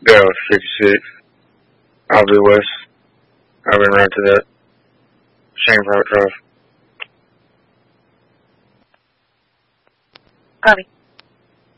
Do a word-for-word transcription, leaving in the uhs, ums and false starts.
Yeah, fifty-six. I'll be west. I've been right to that. Same Park Drive. Copy.